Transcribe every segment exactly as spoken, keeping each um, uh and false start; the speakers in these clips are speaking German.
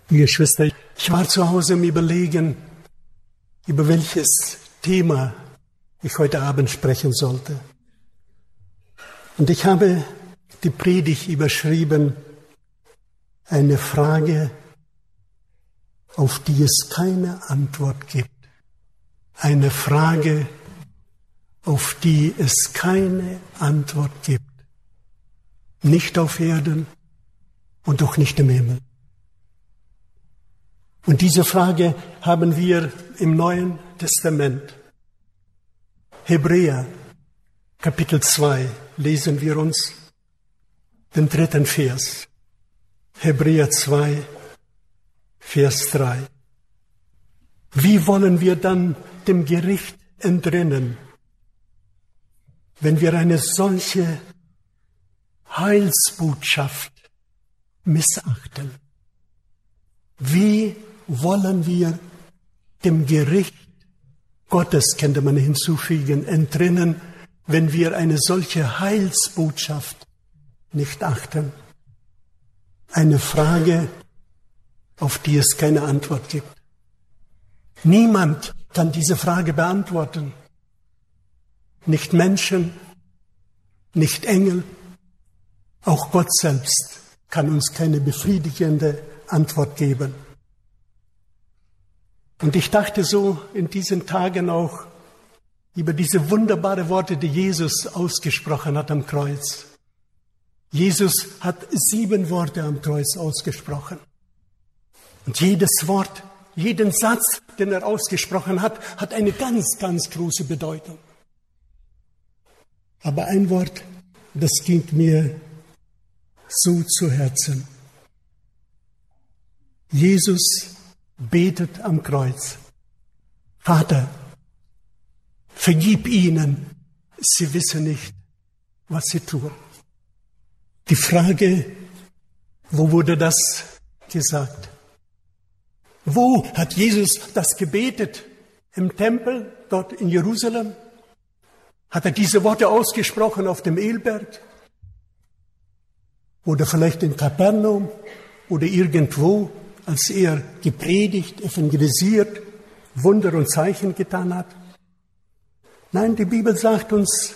Liebe Schwester, ich war zu Hause im Überlegen, über welches Thema ich heute Abend sprechen sollte. Und ich habe die Predigt überschrieben, eine Frage, auf die es keine Antwort gibt. Eine Frage, auf die es keine Antwort gibt. Nicht auf Erden und auch nicht im Himmel. Und diese Frage haben wir im Neuen Testament. Hebräer, Kapitel zwei, lesen wir uns den dritten Vers. Hebräer zwei, Vers drei. Wie wollen wir dann dem Gericht entrinnen, wenn wir eine solche Heilsbotschaft missachten? Wie wollen wir dem Gericht Gottes, könnte man hinzufügen, entrinnen, wenn wir eine solche Heilsbotschaft nicht achten? Eine Frage, auf die es keine Antwort gibt. Niemand kann diese Frage beantworten. Nicht Menschen, nicht Engel, auch Gott selbst kann uns keine befriedigende Antwort geben. Und ich dachte so in diesen Tagen auch über diese wunderbaren Worte, die Jesus ausgesprochen hat am Kreuz. Jesus hat sieben Worte am Kreuz ausgesprochen. Und jedes Wort, jeden Satz, den er ausgesprochen hat, hat eine ganz, ganz große Bedeutung. Aber ein Wort, das ging mir so zu Herzen. Jesus betet am Kreuz: Vater, vergib ihnen, sie wissen nicht, was sie tun. Die Frage, wo wurde das gesagt? Wo hat Jesus das gebetet? Im Tempel, dort in Jerusalem? Hat er diese Worte ausgesprochen auf dem Ölberg? Oder vielleicht in Kapernaum? Oder irgendwo, als er gepredigt, evangelisiert, Wunder und Zeichen getan hat? Nein, die Bibel sagt uns,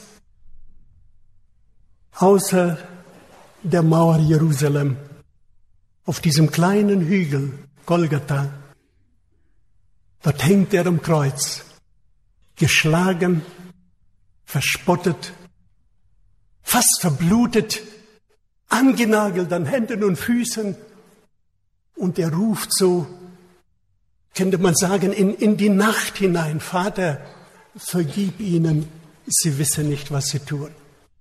außer der Mauer Jerusalem, auf diesem kleinen Hügel Golgatha, dort hängt er am Kreuz, geschlagen, verspottet, fast verblutet, angenagelt an Händen und Füßen. Und er ruft so, könnte man sagen, in, in die Nacht hinein: Vater, vergib ihnen, sie wissen nicht, was sie tun.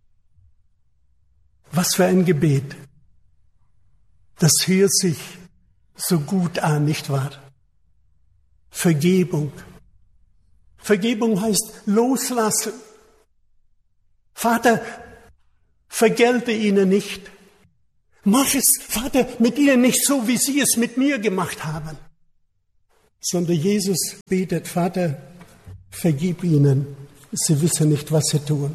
Was für ein Gebet. Das hört sich so gut an, nicht wahr? Vergebung. Vergebung heißt loslassen. Vater, vergelte ihnen nicht. Mach es, Vater, mit ihnen nicht so, wie sie es mit mir gemacht haben. Sondern Jesus betet: Vater, vergib ihnen, sie wissen nicht, was sie tun.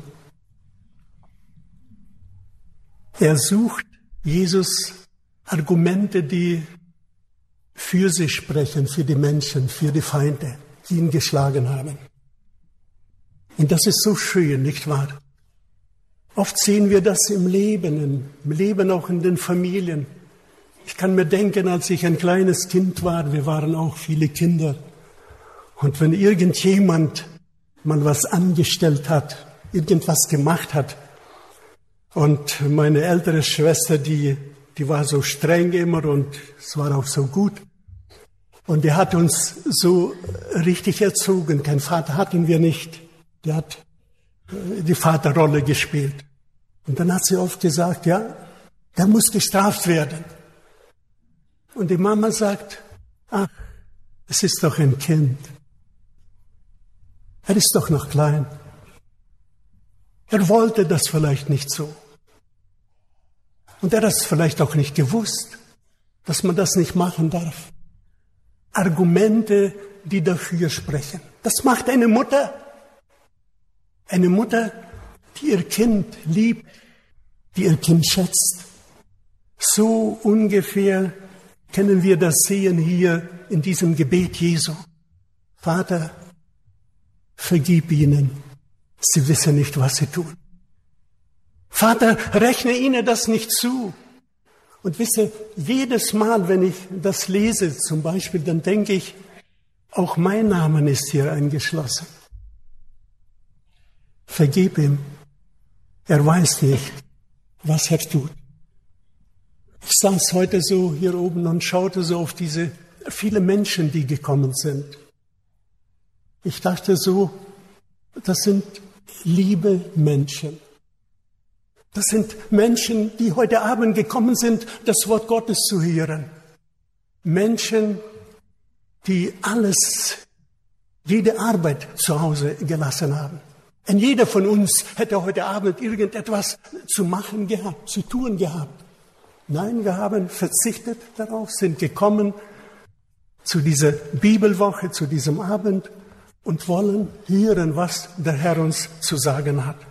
Er sucht, Jesus, Argumente, die für sie sprechen, für die Menschen, für die Feinde, die ihn geschlagen haben. Und das ist so schön, nicht wahr? Oft sehen wir das im Leben, im Leben auch in den Familien. Ich kann mir denken, als ich ein kleines Kind war, wir waren auch viele Kinder. Und wenn irgendjemand mal was angestellt hat, irgendwas gemacht hat, und meine ältere Schwester, die, die war so streng immer und es war auch so gut. Und die hat uns so richtig erzogen. Kein Vater hatten wir nicht. Der hat die Vaterrolle gespielt. Und dann hat sie oft gesagt: ja, der muss gestraft werden. Und die Mama sagt: ach, es ist doch ein Kind. Er ist doch noch klein. Er wollte das vielleicht nicht so. Und er hat es vielleicht auch nicht gewusst, dass man das nicht machen darf. Argumente, die dafür sprechen. Das macht eine Mutter. Eine Mutter, die ihr Kind liebt, die ihr Kind schätzt. So ungefähr kennen wir das Sehen hier in diesem Gebet Jesu. Vater, vergib ihnen, sie wissen nicht, was sie tun. Vater, rechne ihnen das nicht zu. Und wisse, jedes Mal, wenn ich das lese zum Beispiel, dann denke ich, auch mein Name ist hier eingeschlossen. Vergib ihm. Er weiß nicht, was er tut. Ich saß heute so hier oben und schaute so auf diese vielen Menschen, die gekommen sind. Ich dachte so, das sind liebe Menschen. Das sind Menschen, die heute Abend gekommen sind, das Wort Gottes zu hören. Menschen, die alles, jede Arbeit zu Hause gelassen haben. Und jeder von uns hätte heute Abend irgendetwas zu machen gehabt, zu tun gehabt. Nein, wir haben verzichtet darauf, sind gekommen zu dieser Bibelwoche, zu diesem Abend und wollen hören, was der Herr uns zu sagen hat.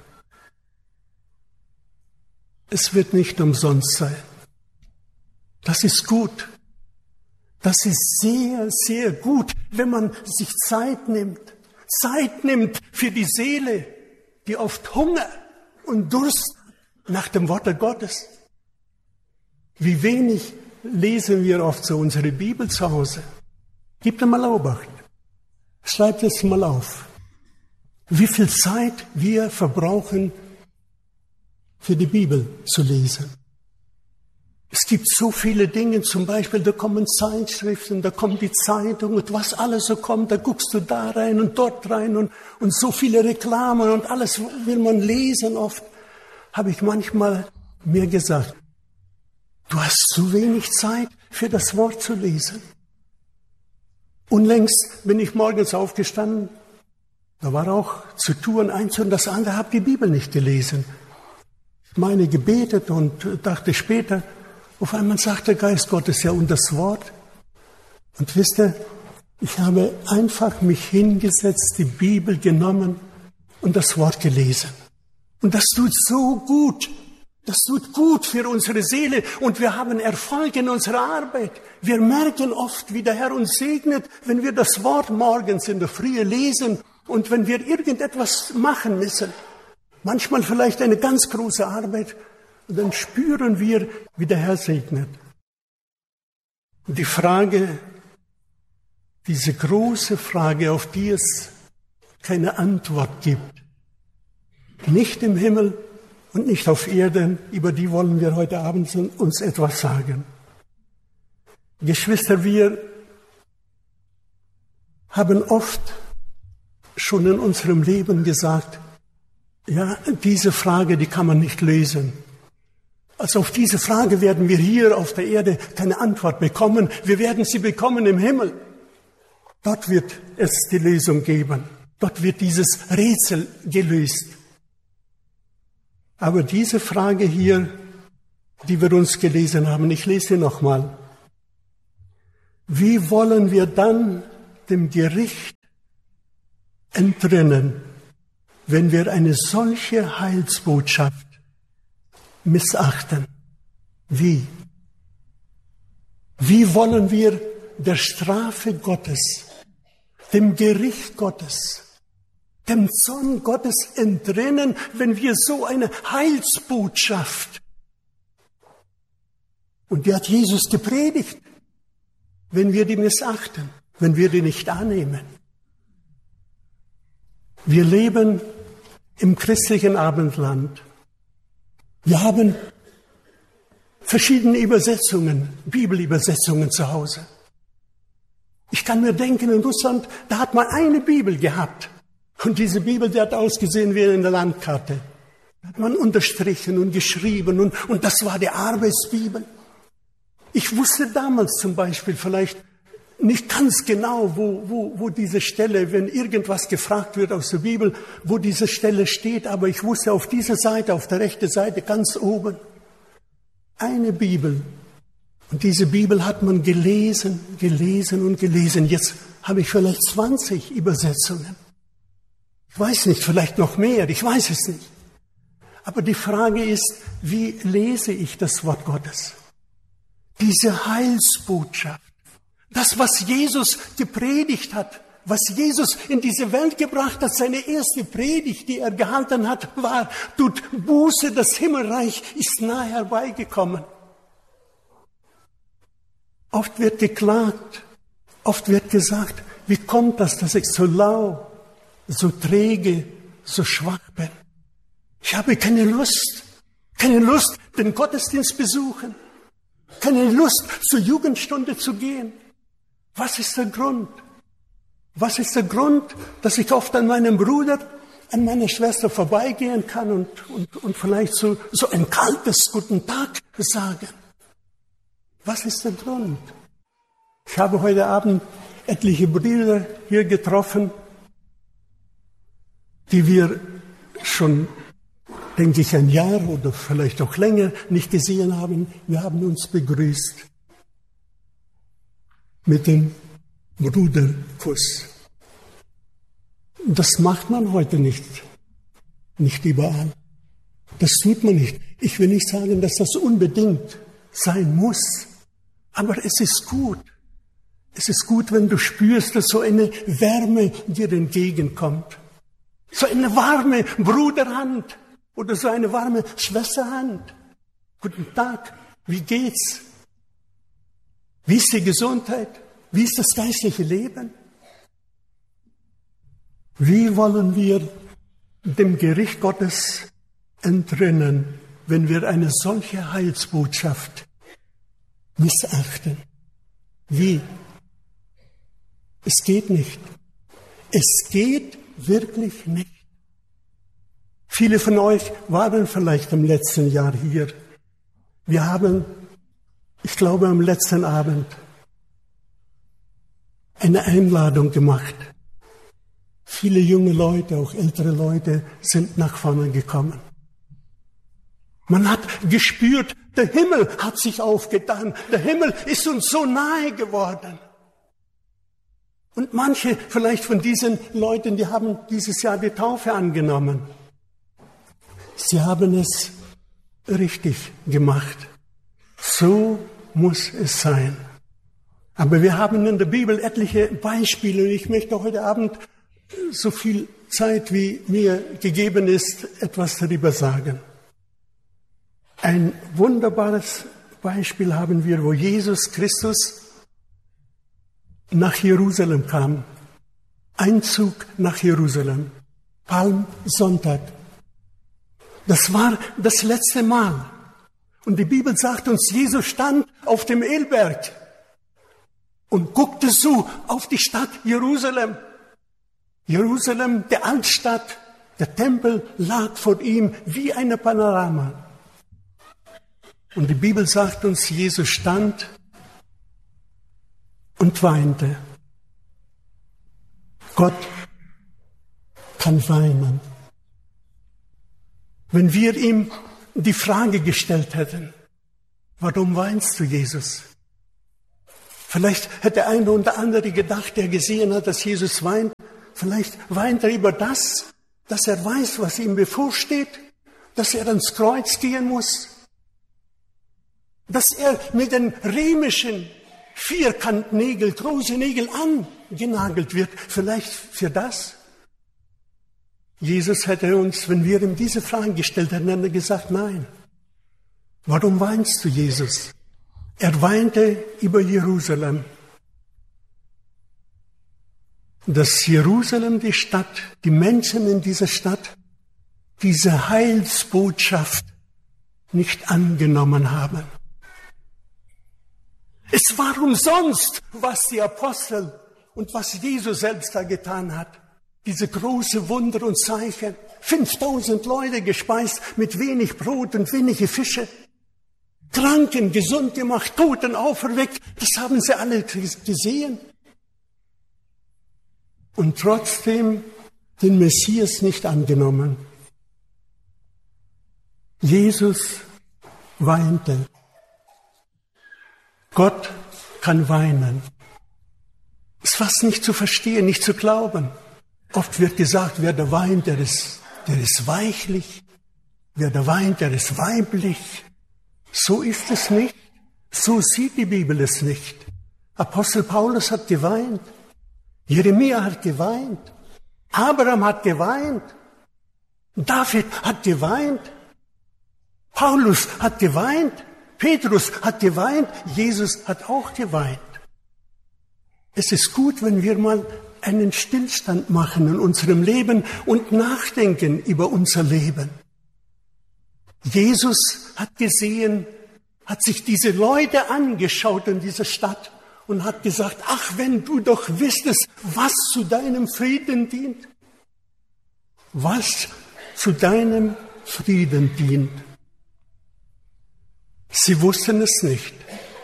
Es wird nicht umsonst sein. Das ist gut. Das ist sehr, sehr gut, wenn man sich Zeit nimmt. Zeit nimmt für die Seele, die oft Hunger und Durst nach dem Worte Gottes. Wie wenig lesen wir oft so unsere Bibel zu Hause. Gebt mal Obacht. Schreibt es mal auf. Wie viel Zeit wir verbrauchen, für die Bibel zu lesen. Es gibt so viele Dinge, zum Beispiel, da kommen Zeitschriften, da kommt die Zeitung und was alles so kommt, da guckst du da rein und dort rein und, und so viele Reklamen und alles will man lesen. Oft habe ich manchmal mir gesagt, du hast zu wenig Zeit für das Wort zu lesen. Unlängst bin ich morgens aufgestanden, da war auch zu tun, eins und das andere, habe die Bibel nicht gelesen. Ich meine, gebetet und dachte später, auf einmal sagt der Geist Gottes ja und das Wort. Und wisst ihr, ich habe einfach mich hingesetzt, die Bibel genommen und das Wort gelesen. Und das tut so gut. Das tut gut für unsere Seele und wir haben Erfolg in unserer Arbeit. Wir merken oft, wie der Herr uns segnet, wenn wir das Wort morgens in der Früh lesen und wenn wir irgendetwas machen müssen. Manchmal vielleicht eine ganz große Arbeit und dann spüren wir, wie der Herr segnet. Und die Frage, diese große Frage, auf die es keine Antwort gibt, nicht im Himmel und nicht auf Erden, über die wollen wir heute Abend uns etwas sagen. Geschwister, wir haben oft schon in unserem Leben gesagt, ja, diese Frage, die kann man nicht lösen. Also auf diese Frage werden wir hier auf der Erde keine Antwort bekommen. Wir werden sie bekommen im Himmel. Dort wird es die Lösung geben. Dort wird dieses Rätsel gelöst. Aber diese Frage hier, die wir uns gelesen haben, ich lese sie nochmal. Wie wollen wir dann dem Gericht entrinnen, wenn wir eine solche Heilsbotschaft missachten? Wie? Wie wollen wir der Strafe Gottes, dem Gericht Gottes, dem Zorn Gottes entrinnen, wenn wir so eine Heilsbotschaft, und die hat Jesus gepredigt, wenn wir die missachten, wenn wir die nicht annehmen? Wir leben im christlichen Abendland. Wir haben verschiedene Übersetzungen, Bibelübersetzungen zu Hause. Ich kann mir denken, in Russland, da hat man eine Bibel gehabt. Und diese Bibel, die hat ausgesehen wie in der Landkarte. Da hat man unterstrichen und geschrieben und, und das war die Arbeitsbibel. Ich wusste damals zum Beispiel vielleicht nicht ganz genau, wo, wo, wo diese Stelle, wenn irgendwas gefragt wird aus der Bibel, wo diese Stelle steht, aber ich wusste auf dieser Seite, auf der rechten Seite, ganz oben, eine Bibel. Und diese Bibel hat man gelesen, gelesen und gelesen. Jetzt habe ich vielleicht zwanzig Übersetzungen. Ich weiß nicht, vielleicht noch mehr, ich weiß es nicht. Aber die Frage ist, wie lese ich das Wort Gottes? Diese Heilsbotschaft, das, was Jesus gepredigt hat, was Jesus in diese Welt gebracht hat, seine erste Predigt, die er gehalten hat, war: Tut Buße, das Himmelreich ist nahe herbeigekommen. Oft wird geklagt, oft wird gesagt: Wie kommt das, dass ich so lau, so träge, so schwach bin? Ich habe keine Lust, keine Lust, den Gottesdienst besuchen, keine Lust, zur Jugendstunde zu gehen. Was ist der Grund? Was ist der Grund, dass ich oft an meinem Bruder, an meiner Schwester vorbeigehen kann und, und, und vielleicht so, so ein kaltes Guten Tag sage? Was ist der Grund? Ich habe heute Abend etliche Brüder hier getroffen, die wir schon, denke ich, ein Jahr oder vielleicht auch länger nicht gesehen haben. Wir haben uns begrüßt mit dem Bruderkuss. Das macht man heute nicht, nicht überall. Das tut man nicht. Ich will nicht sagen, dass das unbedingt sein muss, aber es ist gut. Es ist gut, wenn du spürst, dass so eine Wärme dir entgegenkommt. So eine warme Bruderhand oder so eine warme Schwesterhand. Guten Tag, wie geht's? Wie ist die Gesundheit? Wie ist das geistliche Leben? Wie wollen wir dem Gericht Gottes entrinnen, wenn wir eine solche Heilsbotschaft missachten? Wie? Es geht nicht. Es geht wirklich nicht. Viele von euch waren vielleicht im letzten Jahr hier. Wir haben, ich glaube, am letzten Abend eine Einladung gemacht. Viele junge Leute, auch ältere Leute, sind nach vorne gekommen. Man hat gespürt, der Himmel hat sich aufgetan. Der Himmel ist uns so nahe geworden. Und manche vielleicht von diesen Leuten, die haben dieses Jahr die Taufe angenommen. Sie haben es richtig gemacht. So muss es sein. Aber wir haben in der Bibel etliche Beispiele und ich möchte heute Abend so viel Zeit, wie mir gegeben ist, etwas darüber sagen. Ein wunderbares Beispiel haben wir, wo Jesus Christus nach Jerusalem kam. Einzug nach Jerusalem. Palmsonntag. Das war das letzte Mal. Und die Bibel sagt uns, Jesus stand auf dem Ölberg und guckte so auf die Stadt Jerusalem. Jerusalem, der Altstadt, der Tempel lag vor ihm wie eine Panorama. Und die Bibel sagt uns, Jesus stand und weinte. Gott kann weinen. Wenn wir ihm die Frage gestellt hätten, warum weinst du, Jesus? Vielleicht hätte der eine oder andere gedacht, der gesehen hat, dass Jesus weint. Vielleicht weint er über das, dass er weiß, was ihm bevorsteht, dass er ans Kreuz gehen muss, dass er mit den römischen Vierkantnägel, große Nägel angenagelt wird. Vielleicht für das. Jesus hätte uns, wenn wir ihm diese Fragen gestellt hätten, gesagt, nein. Warum weinst du, Jesus? Er weinte über Jerusalem. Dass Jerusalem, die Stadt, die Menschen in dieser Stadt, diese Heilsbotschaft nicht angenommen haben. Es war umsonst, was die Apostel und was Jesus selbst da getan hat. Diese große Wunder und Zeichen. fünftausend Leute gespeist mit wenig Brot und wenige Fische. Kranken gesund gemacht, Toten auferweckt. Das haben sie alle gesehen. Und trotzdem den Messias nicht angenommen. Jesus weinte. Gott kann weinen. Ist fast nicht zu verstehen, nicht zu glauben. Oft wird gesagt, wer da weint, der ist, der ist weichlich. Wer da weint, der ist weiblich. So ist es nicht. So sieht die Bibel es nicht. Apostel Paulus hat geweint. Jeremia hat geweint. Abraham hat geweint. David hat geweint. Paulus hat geweint. Petrus hat geweint. Jesus hat auch geweint. Es ist gut, wenn wir mal einen Stillstand machen in unserem Leben und nachdenken über unser Leben. Jesus hat gesehen, hat sich diese Leute angeschaut in dieser Stadt und hat gesagt, ach, wenn du doch wüsstest, was zu deinem Frieden dient. Was zu deinem Frieden dient. Sie wussten es nicht.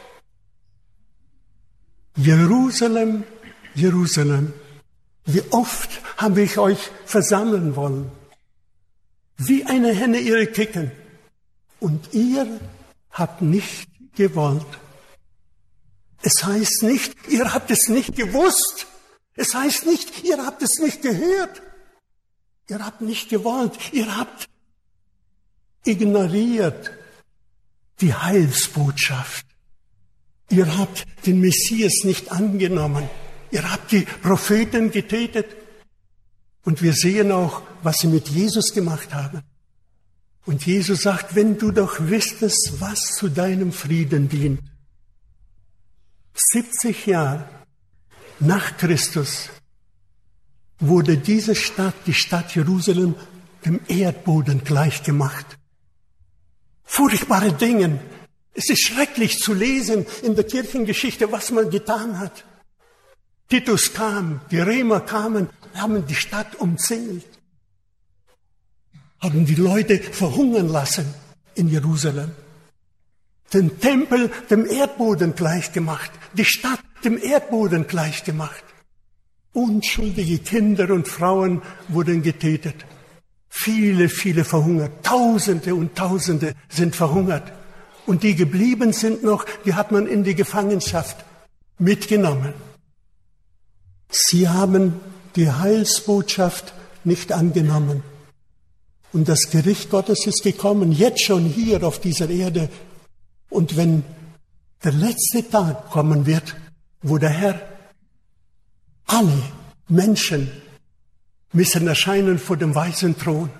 Jerusalem, Jerusalem, wie oft habe ich euch versammeln wollen, wie eine Henne ihre Kicken, und ihr habt nicht gewollt. Es heißt nicht, ihr habt es nicht gewusst. Es heißt nicht, ihr habt es nicht gehört. Ihr habt nicht gewollt. Ihr habt ignoriert die Heilsbotschaft. Ihr habt den Messias nicht angenommen. Ihr habt die Propheten getötet. Und wir sehen auch, was sie mit Jesus gemacht haben. Und Jesus sagt, wenn du doch wüsstest, was zu deinem Frieden dient. siebzig Jahre nach Christus wurde diese Stadt, die Stadt Jerusalem, dem Erdboden gleichgemacht. Furchtbare Dinge. Es ist schrecklich zu lesen in der Kirchengeschichte, was man getan hat. Titus kam, die Römer kamen, haben die Stadt umzingelt, haben die Leute verhungern lassen in Jerusalem. Den Tempel dem Erdboden gleichgemacht, die Stadt dem Erdboden gleichgemacht. Unschuldige Kinder und Frauen wurden getötet. Viele, viele verhungert. Tausende und Tausende sind verhungert. Und die geblieben sind noch, die hat man in die Gefangenschaft mitgenommen. Sie haben die Heilsbotschaft nicht angenommen. Und das Gericht Gottes ist gekommen, jetzt schon hier auf dieser Erde. Und wenn der letzte Tag kommen wird, wo der Herr alle Menschen müssen erscheinen vor dem weißen Thron.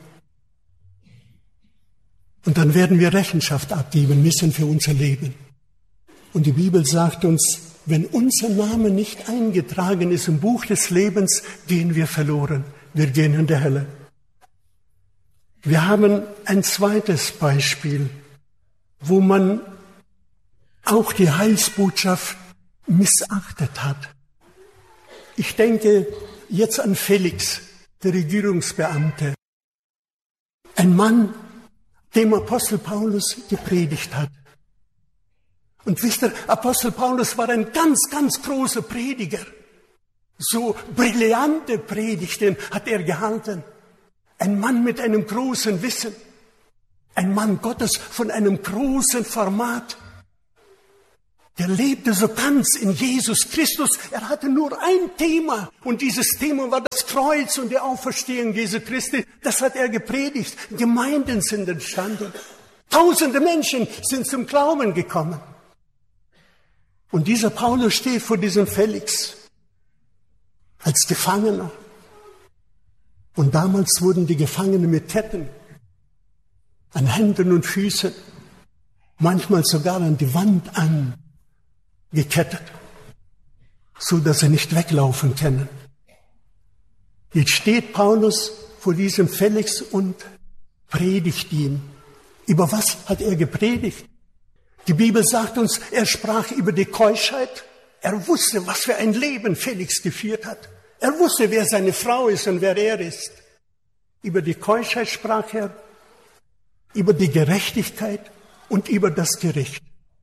Und dann werden wir Rechenschaft abgeben müssen für unser Leben. Und die Bibel sagt uns, wenn unser Name nicht eingetragen ist im Buch des Lebens, gehen wir verloren. Wir gehen in der Hölle. Wir haben ein zweites Beispiel, wo man auch die Heilsbotschaft missachtet hat. Ich denke jetzt an Felix, der Regierungsbeamte. Ein Mann, dem Apostel Paulus gepredigt hat. Und wisst ihr, Apostel Paulus war ein ganz, ganz großer Prediger. So brillante Predigten hat er gehalten. Ein Mann mit einem großen Wissen. Ein Mann Gottes von einem großen Format. Der lebte so ganz in Jesus Christus. Er hatte nur ein Thema. Und dieses Thema war das Kreuz und die Auferstehung Jesu Christi. Das hat er gepredigt. Gemeinden sind entstanden. Tausende Menschen sind zum Glauben gekommen. Und dieser Paulus steht vor diesem Felix als Gefangener. Und damals wurden die Gefangenen mit Ketten an Händen und Füßen, manchmal sogar an die Wand angekettet, so dass sie nicht weglaufen können. Jetzt steht Paulus vor diesem Felix und predigt ihm. Über was hat er gepredigt? Die Bibel sagt uns, er sprach über die Keuschheit. Er wusste, was für ein Leben Felix geführt hat. Er wusste, wer seine Frau ist und wer er ist. Über die Keuschheit sprach er, über die Gerechtigkeit und über das Gericht.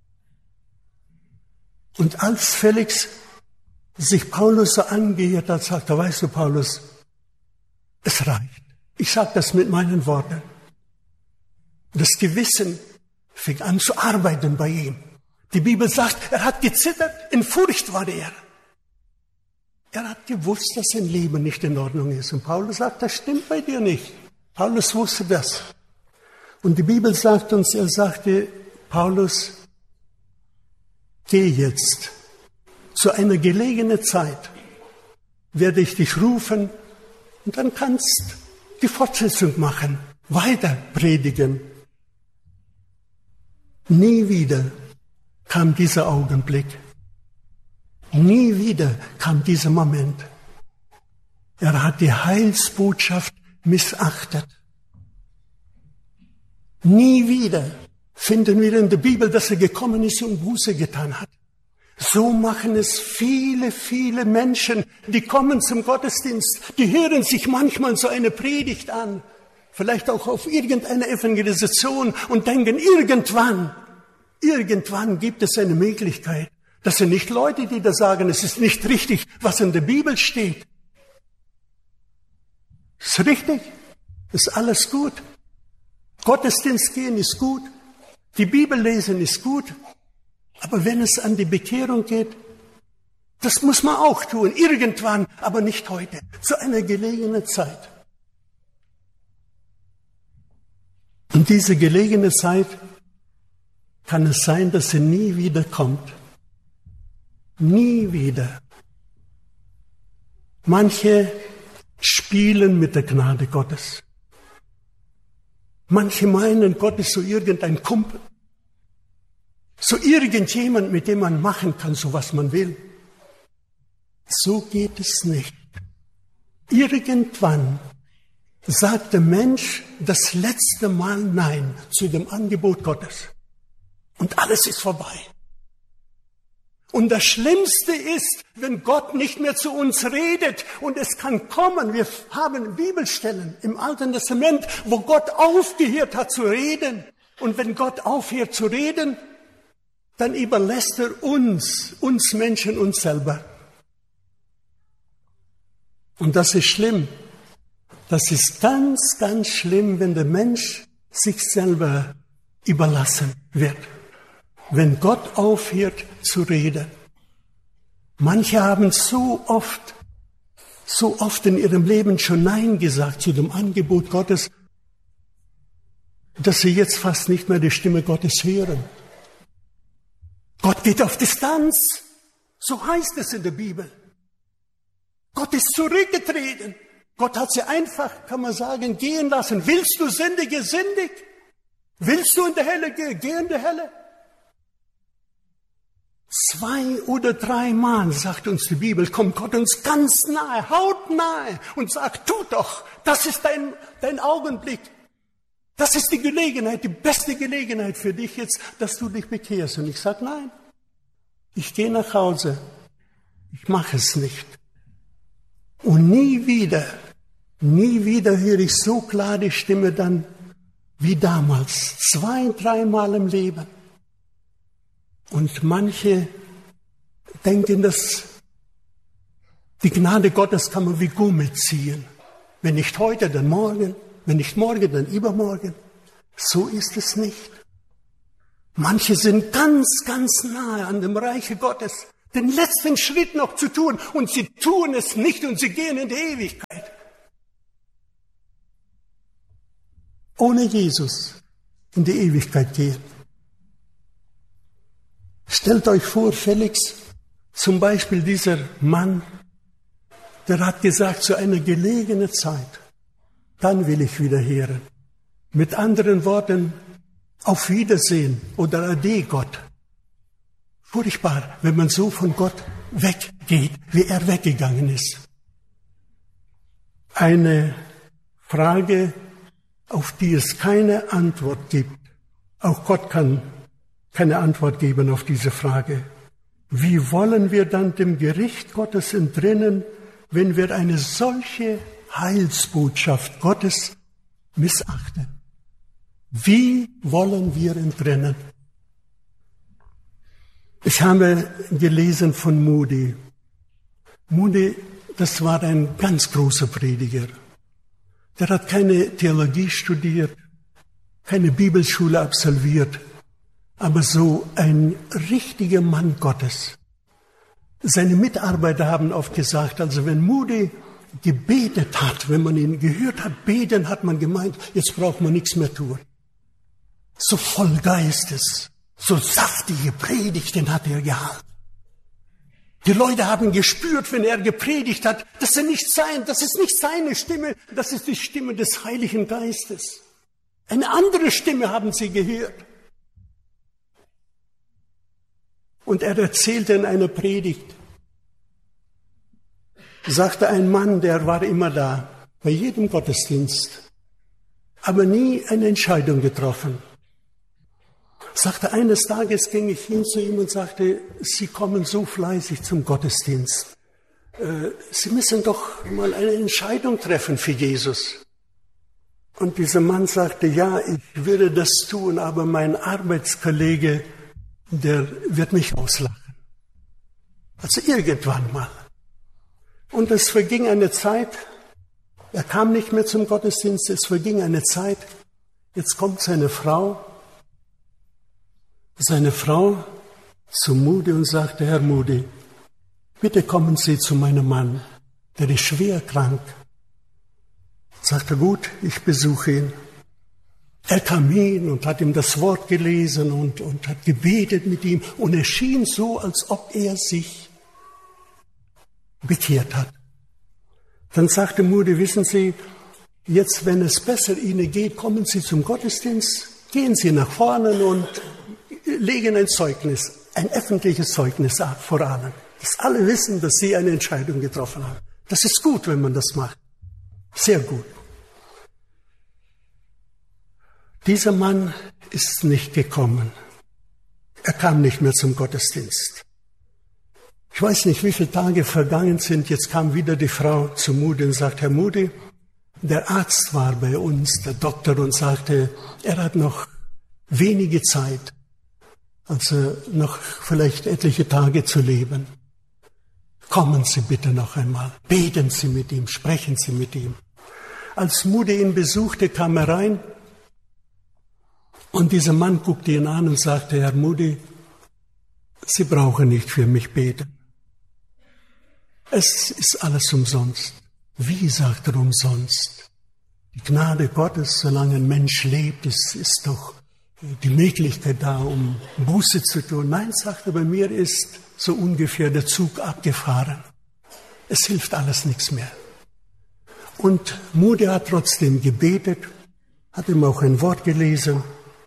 Und als Felix sich Paulus so angehört hat, sagt er, weißt du, Paulus, es reicht. Ich sage das mit meinen Worten. Das Gewissen fing an zu arbeiten bei ihm. Die Bibel sagt, er hat gezittert, in Furcht war er. Er hat gewusst, dass sein Leben nicht in Ordnung ist. Und Paulus sagt, das stimmt bei dir nicht. Paulus wusste das. Und die Bibel sagt uns, er sagte, Paulus, geh jetzt. Zu einer gelegenen Zeit werde ich dich rufen und dann kannst die Fortsetzung machen, weiter predigen. Nie wieder kam dieser Augenblick. Nie wieder kam dieser Moment. Er hat die Heilsbotschaft missachtet. Nie wieder finden wir in der Bibel, dass er gekommen ist und Buße getan hat. So machen es viele, viele Menschen, die kommen zum Gottesdienst, die hören sich manchmal so eine Predigt an, vielleicht auch auf irgendeine Evangelisation und denken, irgendwann, irgendwann gibt es eine Möglichkeit. Das sind nicht Leute, die da sagen, es ist nicht richtig, was in der Bibel steht. Ist richtig, ist alles gut. Gottesdienst gehen ist gut, die Bibel lesen ist gut. Aber wenn es an die Bekehrung geht, das muss man auch tun, irgendwann, aber nicht heute, zu einer gelegenen Zeit. Und diese gelegene Zeit kann es sein, dass sie nie wieder kommt. Nie wieder. Manche spielen mit der Gnade Gottes. Manche meinen, Gott ist so irgendein Kumpel. So irgendjemand, mit dem man machen kann, so was man will. So geht es nicht. Irgendwann sagt der Mensch das letzte Mal Nein zu dem Angebot Gottes. Und alles ist vorbei. Und das Schlimmste ist, wenn Gott nicht mehr zu uns redet. Und es kann kommen, wir haben Bibelstellen im Alten Testament, wo Gott aufgehört hat zu reden. Und wenn Gott aufhört zu reden, dann überlässt er uns, uns Menschen, uns selber. Und das ist schlimm. Das ist ganz, ganz schlimm, wenn der Mensch sich selber überlassen wird. Wenn Gott aufhört zu reden. Manche haben so oft, so oft in ihrem Leben schon Nein gesagt zu dem Angebot Gottes, dass sie jetzt fast nicht mehr die Stimme Gottes hören. Gott geht auf Distanz, so heißt es in der Bibel. Gott ist zurückgetreten. Gott hat sie einfach, kann man sagen, gehen lassen. Willst du sündige, sündig? Willst du in der Hölle gehen? Geh in der Hölle. Zwei oder dreimal, sagt uns die Bibel, kommt Gott uns ganz nahe, hautnahe und sagt, tu doch, das ist dein, dein Augenblick. Das ist die Gelegenheit, die beste Gelegenheit für dich jetzt, dass du dich bekehrst. Und ich sage, nein, ich gehe nach Hause. Ich mache es nicht. Und nie wieder, nie wieder höre ich so klar die Stimme dann wie damals. Zwei, dreimal im Leben. Und manche denken, dass die Gnade Gottes kann man wie Gummi ziehen. Wenn nicht heute, dann morgen. Wenn nicht morgen, dann übermorgen. So ist es nicht. Manche sind ganz, ganz nahe an dem Reiche Gottes, den letzten Schritt noch zu tun, und sie tun es nicht und sie gehen in die Ewigkeit. Ohne Jesus in die Ewigkeit gehen. Stellt euch vor, Felix, zum Beispiel dieser Mann, der hat gesagt, zu einer gelegenen Zeit, dann will ich wieder hören. Mit anderen Worten, auf Wiedersehen oder Ade Gott. Furchtbar, wenn man so von Gott weggeht, wie er weggegangen ist. Eine Frage, auf die es keine Antwort gibt. Auch Gott kann keine Antwort geben auf diese Frage. Wie wollen wir dann dem Gericht Gottes entrinnen, wenn wir eine solche Heilsbotschaft Gottes missachten? Wie wollen wir entrinnen? Ich habe gelesen von Moody. Moody, das war ein ganz großer Prediger. Der hat keine Theologie studiert, keine Bibelschule absolviert, aber so ein richtiger Mann Gottes. Seine Mitarbeiter haben oft gesagt, also wenn Moody gebetet hat, wenn man ihn gehört hat, beten, hat man gemeint, jetzt braucht man nichts mehr tun. So voll Geistes, So saftige Predigten hat er gehalten. Die Leute haben gespürt, wenn er gepredigt hat, dass er nicht sein, das ist nicht seine Stimme, das ist die Stimme des Heiligen Geistes. Eine andere Stimme haben sie gehört. Und er erzählte in einer Predigt, sagte ein Mann, der war immer da, bei jedem Gottesdienst, aber nie eine Entscheidung getroffen. Sagte, eines Tages ging ich hin zu ihm und sagte, Sie kommen so fleißig zum Gottesdienst. Äh, Sie müssen doch mal eine Entscheidung treffen für Jesus. Und dieser Mann sagte, ja, ich würde das tun, aber mein Arbeitskollege, der wird mich auslachen. Also irgendwann mal. Und es verging eine Zeit, er kam nicht mehr zum Gottesdienst, es verging eine Zeit, jetzt kommt seine Frau, seine Frau zu Moody und sagte, Herr Moody, bitte kommen Sie zu meinem Mann, der ist schwer krank. Sagte, gut, ich besuche ihn. Er kam hin und hat ihm das Wort gelesen und, und hat gebetet mit ihm. Und es schien so, als ob er sich bekehrt hat. Dann sagte Moody, wissen Sie, jetzt, wenn es besser Ihnen geht, kommen Sie zum Gottesdienst, gehen Sie nach vorne und legen ein Zeugnis, ein öffentliches Zeugnis ab vor allen. Dass alle wissen, dass Sie eine Entscheidung getroffen haben. Das ist gut, wenn man das macht. Sehr gut. Dieser Mann ist nicht gekommen. Er kam nicht mehr zum Gottesdienst. Ich weiß nicht, wie viele Tage vergangen sind. Jetzt kam wieder die Frau zu Moody und sagt, Herr Moody, der Arzt war bei uns, der Doktor, und sagte, er hat noch wenige Zeit, also noch vielleicht etliche Tage zu leben. Kommen Sie bitte noch einmal, beten Sie mit ihm, sprechen Sie mit ihm. Als Moody ihn besuchte, kam er rein und dieser Mann guckte ihn an und sagte, Herr Moody, Sie brauchen nicht für mich beten. Es ist alles umsonst. Wie, sagt er, umsonst? Die Gnade Gottes, solange ein Mensch lebt, ist, ist doch die Möglichkeit da, um Buße zu tun. Nein, sagt er, bei mir ist so ungefähr der Zug abgefahren. Es hilft alles nichts mehr. Und Moody hat trotzdem gebetet, hat ihm auch ein Wort gelesen.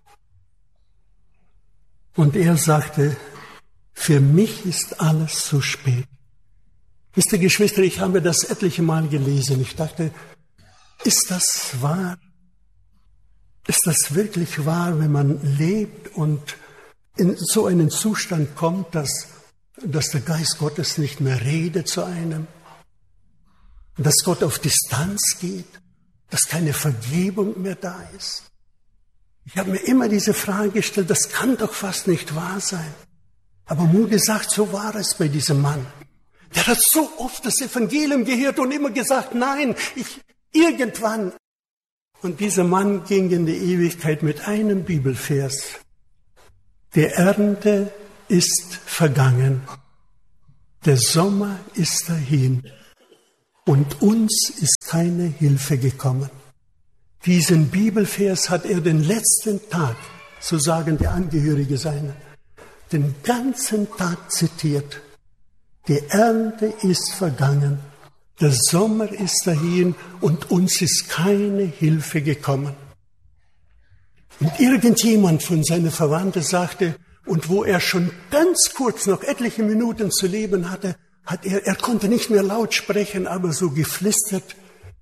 Und er sagte, für mich ist alles zu spät. Wisst ihr, Geschwister, ich habe das etliche Mal gelesen. Ich dachte, ist das wahr? Ist das wirklich wahr, wenn man lebt und in so einen Zustand kommt, dass, dass der Geist Gottes nicht mehr redet zu einem? Dass Gott auf Distanz geht? Dass keine Vergebung mehr da ist? Ich habe mir immer diese Frage gestellt, das kann doch fast nicht wahr sein. Aber Moody sagt, so war es bei diesem Mann. Der hat so oft das Evangelium gehört und immer gesagt, nein, ich irgendwann. Und dieser Mann ging in die Ewigkeit mit einem Bibelvers. Die Ernte ist vergangen, der Sommer ist dahin und uns ist keine Hilfe gekommen. Diesen Bibelvers hat er den letzten Tag, so sagen die Angehörige seiner, den ganzen Tag zitiert. Die Ernte ist vergangen, der Sommer ist dahin und uns ist keine Hilfe gekommen. Und irgendjemand von seinen Verwandten sagte, und wo er schon ganz kurz noch etliche Minuten zu leben hatte, hat er, er konnte nicht mehr laut sprechen, aber so geflüstert,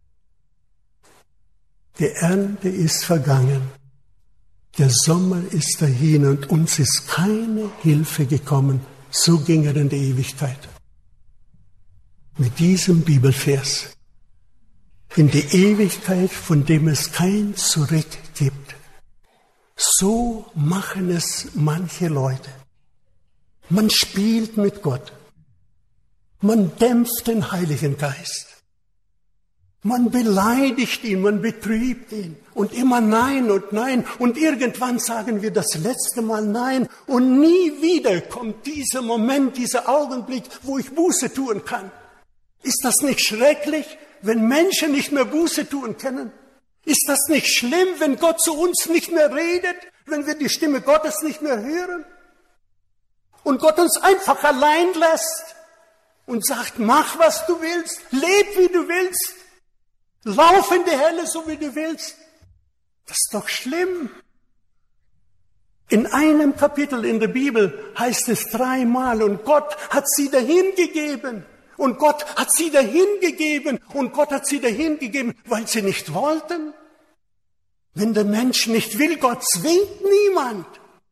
die Ernte ist vergangen, der Sommer ist dahin und uns ist keine Hilfe gekommen. So ging er in die Ewigkeit. Mit diesem Bibelvers. In die Ewigkeit, von dem es kein Zurück gibt. So machen es manche Leute. Man spielt mit Gott. Man dämpft den Heiligen Geist. Man beleidigt ihn, man betrübt ihn. Und immer Nein und Nein. Und irgendwann sagen wir das letzte Mal Nein. Und nie wieder kommt dieser Moment, dieser Augenblick, wo ich Buße tun kann. Ist das nicht schrecklich, wenn Menschen nicht mehr Buße tun können? Ist das nicht schlimm, wenn Gott zu uns nicht mehr redet? wenn wir die Stimme Gottes nicht mehr hören und Gott uns einfach allein lässt und sagt, mach, was du willst, leb, wie du willst, lauf in die Hölle, so wie du willst. Das ist doch schlimm. In einem Kapitel in der Bibel heißt es dreimal, und Gott hat sie dahin gegeben. Und Gott hat sie dahin gegeben. Und Gott hat sie dahin gegeben, weil sie nicht wollten. Wenn der Mensch nicht will, Gott zwingt niemand.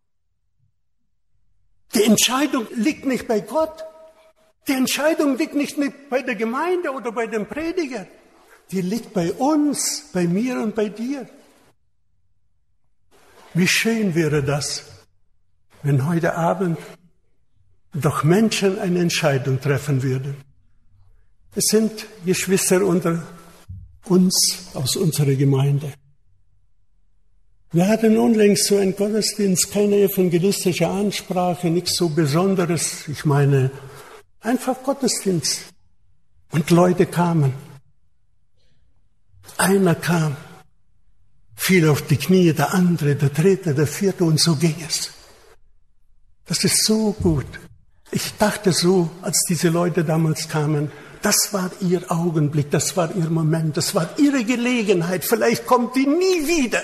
Die Entscheidung liegt nicht bei Gott. Die Entscheidung liegt nicht bei der Gemeinde oder bei dem Prediger. Die liegt bei uns, bei mir und bei dir. Wie schön wäre das, wenn heute Abend doch Menschen eine Entscheidung treffen würden. Es sind Geschwister unter uns aus unserer Gemeinde. Wir hatten unlängst so einen Gottesdienst, keine evangelistische Ansprache, nichts so Besonderes. Ich meine, einfach Gottesdienst. Und Leute kamen. Einer kam, fiel auf die Knie, der andere, der dritte, der vierte, und so ging es. Das ist so gut. Ich dachte so, als diese Leute damals kamen, das war ihr Augenblick, das war ihr Moment, das war ihre Gelegenheit. Vielleicht kommt die nie wieder.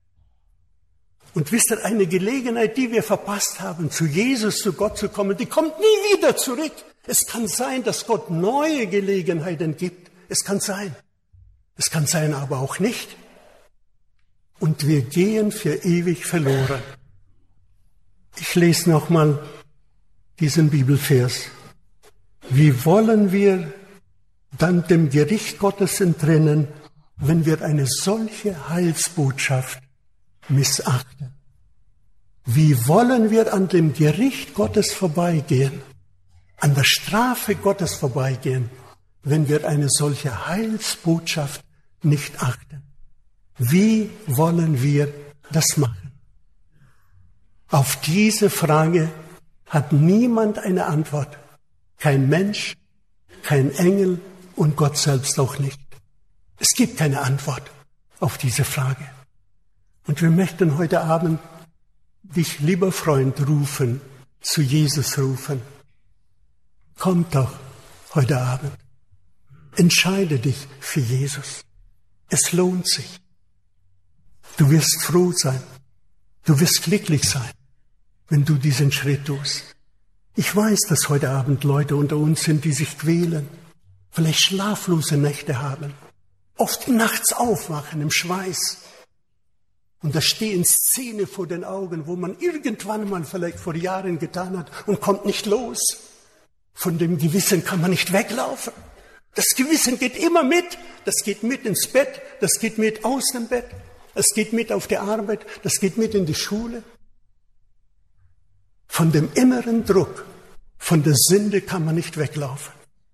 Und wisst ihr, eine Gelegenheit, die wir verpasst haben, zu Jesus, zu Gott zu kommen, die kommt nie wieder zurück. Es kann sein, dass Gott neue Gelegenheiten gibt. Es kann sein. Es kann sein, aber auch nicht. Und wir gehen für ewig verloren. Ich lese nochmal diesen Bibelvers. Wie wollen wir dann dem Gericht Gottes entrinnen, wenn wir eine solche Heilsbotschaft missachten? Wie wollen wir an dem Gericht Gottes vorbeigehen, an der Strafe Gottes vorbeigehen, wenn wir eine solche Heilsbotschaft nicht achten? Wie wollen wir das machen? Auf diese Frage hat niemand eine Antwort. Kein Mensch, kein Engel und Gott selbst auch nicht. Es gibt keine Antwort auf diese Frage. Und wir möchten heute Abend dich, lieber Freund, rufen, zu Jesus rufen. Komm doch heute Abend. Entscheide dich für Jesus. Es lohnt sich. Du wirst froh sein. Du wirst glücklich sein, wenn du diesen Schritt tust. Ich weiß, dass heute Abend Leute unter uns sind, die sich quälen, vielleicht schlaflose Nächte haben, oft nachts aufwachen im Schweiß. Und da stehen Szenen vor den Augen, wo man irgendwann mal vielleicht vor Jahren getan hat und kommt nicht los. Von dem Gewissen kann man nicht weglaufen. Das Gewissen geht immer mit. Das geht mit ins Bett, das geht mit aus dem Bett, das geht mit auf die Arbeit, das geht mit in die Schule. Von dem inneren Druck, von der Sünde kann man nicht weglaufen.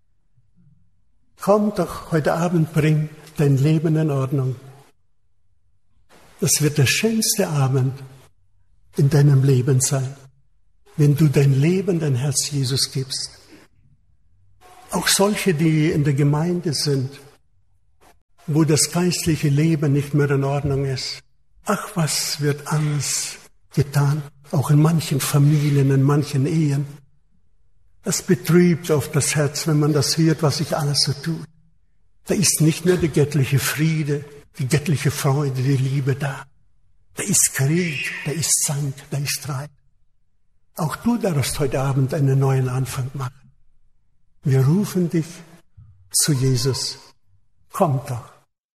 Komm doch heute Abend, bring dein Leben in Ordnung. Das wird der schönste Abend in deinem Leben sein, wenn du dein Leben, dein Herz Jesus gibst. Auch solche, die in der Gemeinde sind, wo das geistliche Leben nicht mehr in Ordnung ist. Ach, was wird alles getan, auch in manchen Familien, in manchen Ehen. Das betrübt auf das Herz, wenn man das hört, was sich alles so tut. Da ist nicht mehr der göttliche Friede, die göttliche Freude, die Liebe da. Da ist Krieg, da ist Zank, da ist Streit. Auch du darfst heute Abend einen neuen Anfang machen. Wir rufen dich zu Jesus. Komm doch.